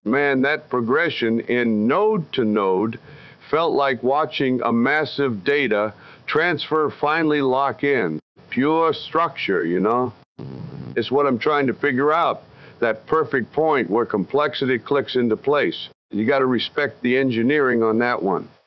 Man, that progression in node to node felt like watching a massive data transfer finally lock in. Pure structure, you know? It's what I'm trying to figure out. That perfect point where complexity clicks into place. You got to respect the engineering on that one.